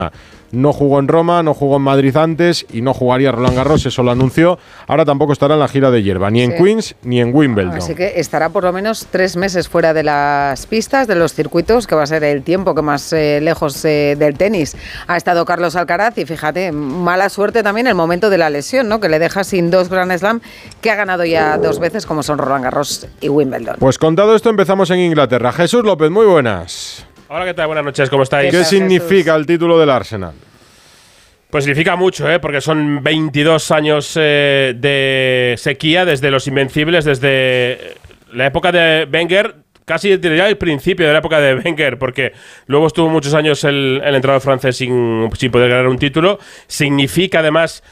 No jugó en Roma, no jugó en Madrid antes y no jugaría Roland Garros, eso lo anunció. Ahora tampoco estará en la gira de hierba, ni en Queens ni en Wimbledon. Así que estará por lo menos 3 meses fuera de las pistas, de los circuitos, que va a ser el tiempo que más lejos del tenis ha estado Carlos Alcaraz. Y fíjate, mala suerte también el momento de la lesión, ¿no? Que le deja sin 2 Grand Slam que ha ganado ya 2 veces, como son Roland Garros y Wimbledon. Pues contado esto, empezamos en Inglaterra. Jesús López, muy buenas. Hola, ¿qué tal? Buenas noches, ¿cómo estáis? ¿Qué significa el título del Arsenal? Pues significa mucho, porque son 22 años de sequía desde los Invencibles, desde la época de Wenger, casi diría el principio de la época de Wenger, porque luego estuvo muchos años el entrenador francés sin poder ganar un título. Significa además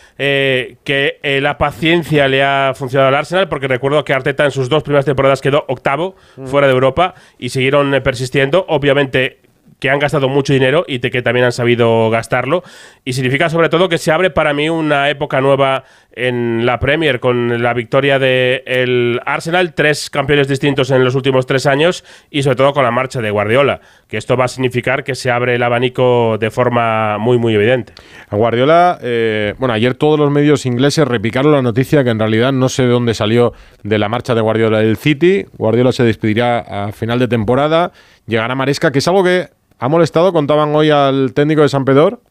que la paciencia le ha funcionado al Arsenal, porque recuerdo que Arteta en sus 2 primeras temporadas quedó octavo fuera de Europa y siguieron persistiendo. Obviamente que han gastado mucho dinero y que también han sabido gastarlo, y significa sobre todo que se abre para mí una época nueva en la Premier con la victoria del Arsenal, 3 campeones distintos en los últimos 3 años y sobre todo con la marcha de Guardiola, que esto va a significar que se abre el abanico de forma muy muy evidente. A Guardiola, ayer todos los medios ingleses repicaron la noticia que en realidad no sé de dónde salió de la marcha de Guardiola del City. Guardiola se despedirá a final de temporada, llegará Maresca, que es algo que ha molestado, contaban hoy al técnico de Sampdoria.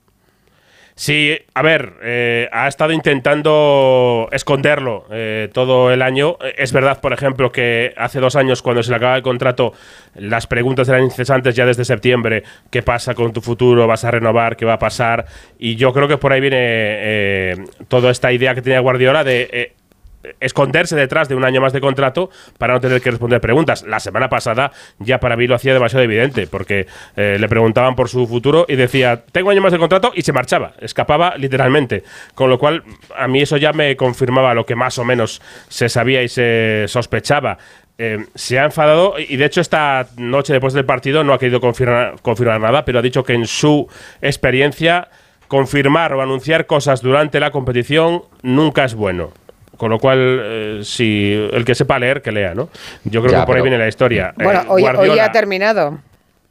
Sí, a ver, ha estado intentando esconderlo todo el año. Es verdad, por ejemplo, que hace 2 años, cuando se le acaba el contrato, las preguntas eran incesantes ya desde septiembre. ¿Qué pasa con tu futuro? ¿Vas a renovar? ¿Qué va a pasar? Y yo creo que por ahí viene toda esta idea que tenía Guardiola de esconderse detrás de un año más de contrato para no tener que responder preguntas. La semana pasada ya para mí lo hacía demasiado evidente, porque le preguntaban por su futuro y decía, tengo un año más de contrato, y se marchaba, escapaba literalmente, con lo cual a mí eso ya me confirmaba lo que más o menos se sabía y se sospechaba. Se ha enfadado y de hecho esta noche después del partido no ha querido confirmar nada, pero ha dicho que en su experiencia confirmar o anunciar cosas durante la competición nunca es bueno. Con lo cual, si el que sepa leer, que lea, ¿no? Yo creo que por ahí viene la historia. Bueno, hoy ya ha terminado.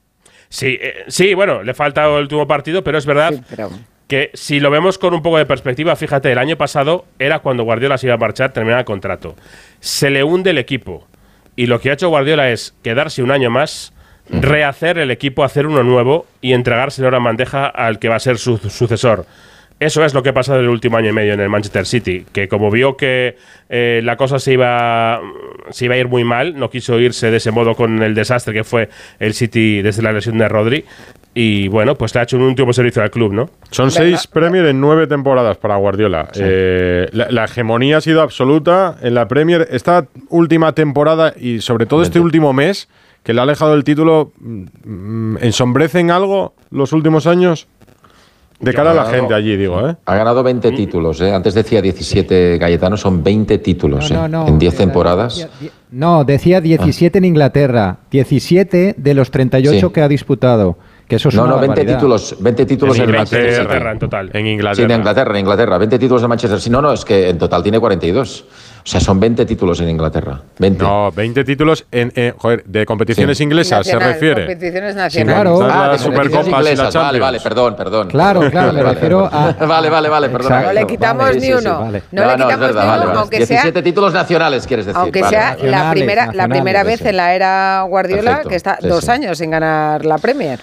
Sí, bueno, le falta el último partido, pero es verdad que si lo vemos con un poco de perspectiva, fíjate, el año pasado era cuando Guardiola se iba a marchar, terminaba el contrato. Se le hunde el equipo. Y lo que ha hecho Guardiola es quedarse un año más, rehacer el equipo, hacer uno nuevo y entregárselo ahora en bandeja al que va a ser su sucesor. Eso es lo que ha pasado en el último año y medio en el Manchester City, que como vio que la cosa se iba a ir muy mal, no quiso irse de ese modo con el desastre que fue el City desde la lesión de Rodri, y bueno, pues le ha hecho un último servicio al club, ¿no? Son 6 Premier en 9 temporadas para Guardiola. Sí. La hegemonía ha sido absoluta en la Premier. Esta última temporada y sobre todo este último mes, que le ha alejado del título, ¿ensombrecen algo los últimos años? De cara a la gente allí, digo, Ha ganado 20 títulos, Antes decía 17 Cayetano, son 20 títulos, en 10 temporadas. No, decía 17 en Inglaterra, 17 de los 38 que ha disputado. Que eso es una 20 títulos en Inglaterra en total. En Inglaterra. Sí, en Inglaterra, 20 títulos en Manchester City. No, es que en total tiene 42. O sea, son 20 títulos en Inglaterra. 20. No, 20 títulos de competiciones inglesas, se refiere. Competiciones nacionales. Claro. La Supercopa y la Champions. Vale, perdón. Claro, me refiero a... Vale, perdón. No le quitamos ni uno. Vale. No le quitamos ni uno, aunque 17 títulos nacionales, quieres decir. Aunque sea la primera vez en la era Guardiola que está 2 años sin ganar la Premier.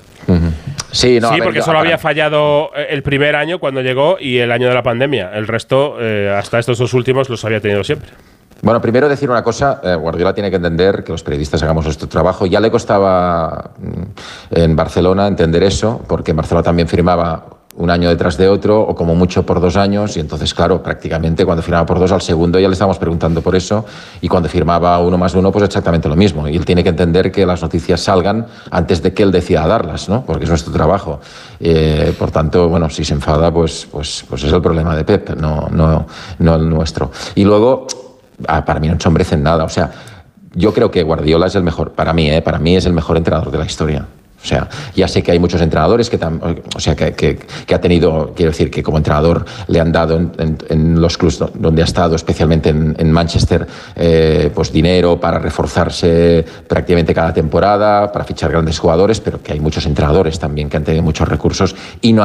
Sí, porque solo había fallado el primer año cuando llegó y el año de la pandemia. El resto, hasta estos 2 últimos, los había tenido siempre. Bueno, primero decir una cosa, Guardiola tiene que entender que los periodistas hagamos nuestro trabajo. Ya le costaba en Barcelona entender eso, porque en Barcelona también firmaba un año detrás de otro, o como mucho por 2 años, y entonces, claro, prácticamente cuando firmaba por 2 al segundo ya le estábamos preguntando por eso, y cuando firmaba 1 más 1, pues exactamente lo mismo. Y él tiene que entender que las noticias salgan antes de que él decida darlas, ¿no? Porque es nuestro trabajo. Por tanto, bueno, si se enfada, pues es el problema de Pep, no el nuestro. Y luego, para mí no ensombrece en nada. O sea, yo creo que Guardiola es el mejor, para mí es el mejor entrenador de la historia. O sea, ya sé que hay muchos entrenadores que ha tenido, quiero decir, que como entrenador le han dado en los clubes donde ha estado, especialmente en Manchester, pues dinero para reforzarse prácticamente cada temporada, para fichar grandes jugadores, pero que hay muchos entrenadores también que han tenido muchos recursos y no